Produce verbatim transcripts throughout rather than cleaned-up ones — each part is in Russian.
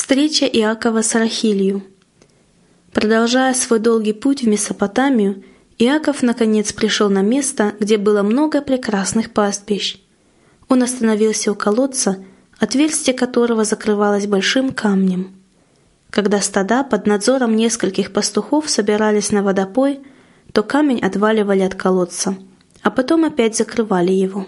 Встреча Иакова с Рахилью. Продолжая свой долгий путь в Месопотамию, Иаков наконец пришел на место, где было много прекрасных пастбищ. Он остановился у колодца, отверстие которого закрывалось большим камнем. Когда стада под надзором нескольких пастухов собирались на водопой, то камень отваливали от колодца, а потом опять закрывали его.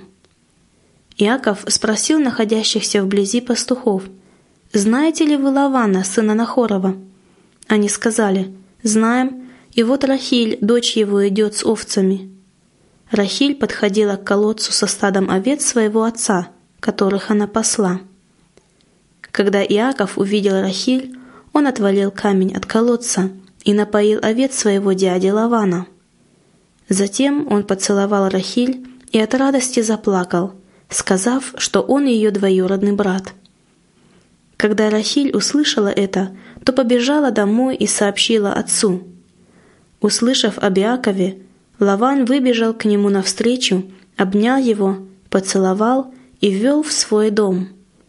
Иаков спросил находящихся вблизи пастухов: «Знаете ли вы Лавана, сына Нахорова?» Они сказали: «Знаем, и вот Рахиль, дочь его, идет с овцами». Рахиль подходила к колодцу со стадом овец своего отца, которых она пасла. Когда Иаков увидел Рахиль, он отвалил камень от колодца и напоил овец своего дяди Лавана. Затем он поцеловал Рахиль и от радости заплакал, сказав, что он ее двоюродный брат. Когда Рахиль услышала это, то побежала домой и сообщила отцу. Услышав об Иакове, Лаван выбежал к нему навстречу, обнял его, поцеловал и ввел в свой дом.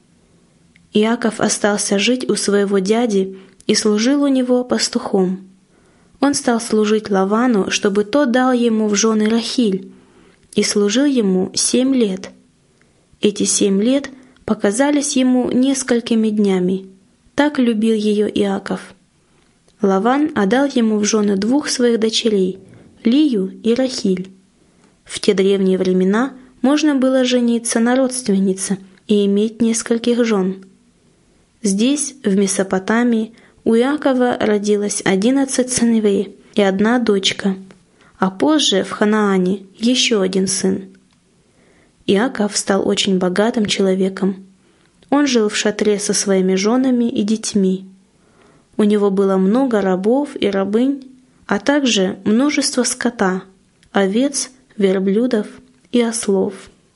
Иаков остался жить у своего дяди и служил у него пастухом. Он стал служить Лавану, чтобы тот дал ему в жены Рахиль, и служил ему семь лет. Эти семь лет показались ему несколькими днями. Так любил ее Иаков. Лаван отдал ему в жены двух своих дочерей, Лию и Рахиль. В те древние времена можно было жениться на родственнице и иметь нескольких жен. Здесь, в Месопотамии, у Иакова родилось одиннадцать сыновей и одна дочка, а позже в Ханаане еще один сын. Иаков стал очень богатым человеком. Он жил в шатре со своими женами и детьми. У него было много рабов и рабынь, а также множество скота, овец, верблюдов и ослов.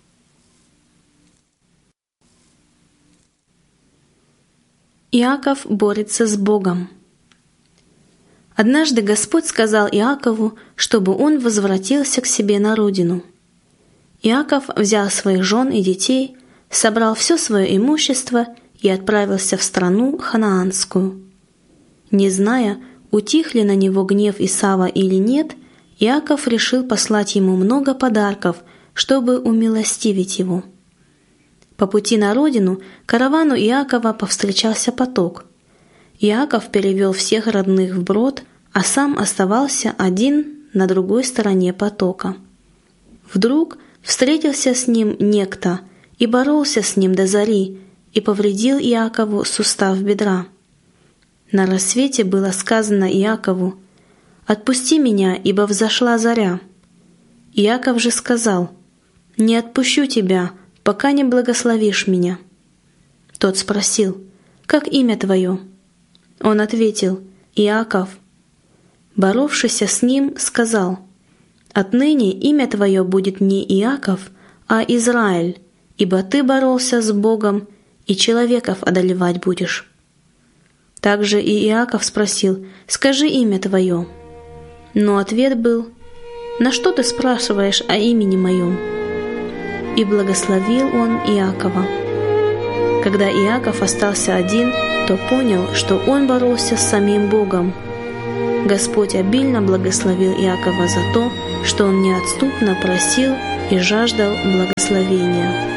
Иаков борется с Богом. Однажды Господь сказал Иакову, чтобы он возвратился к себе на родину. Иаков взял своих жен и детей, собрал все свое имущество и отправился в страну ханаанскую. Не зная, утих ли на него гнев Исава или нет, Иаков решил послать ему много подарков, чтобы умилостивить его. По пути на родину каравану Иакова повстречался поток. Иаков перевел всех родных вброд, а сам оставался один на другой стороне потока. Вдруг встретился с ним некто и боролся с ним до зари, и повредил Иакову сустав бедра. На рассвете было сказано Иакову: «Отпусти меня, ибо взошла заря». Иаков же сказал: «Не отпущу тебя, пока не благословишь меня». Тот спросил: «Как имя твое?» Он ответил: «Иаков». Боровшийся с ним сказал: «Отныне имя твое будет не Иаков, а Израиль, ибо ты боролся с Богом и человеков одолевать будешь». Также и Иаков спросил: «Скажи имя твое». Но ответ был: «На что ты спрашиваешь о имени моем?» И благословил он Иакова. Когда Иаков остался один, то понял, что он боролся с самим Богом. Господь обильно благословил Иакова за то, что он неотступно просил и жаждал благословения.